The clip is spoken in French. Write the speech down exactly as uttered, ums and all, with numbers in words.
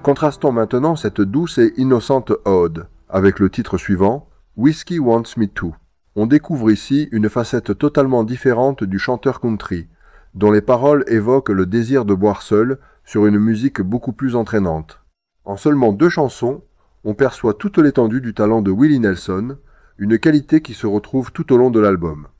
Contrastons maintenant cette douce et innocente ode avec le titre suivant, Whiskey Wants Me Too. On découvre ici une facette totalement différente du chanteur country, dont les paroles évoquent le désir de boire seul sur une musique beaucoup plus entraînante. En seulement deux chansons, on perçoit toute l'étendue du talent de Willie Nelson, une qualité qui se retrouve tout au long de l'album.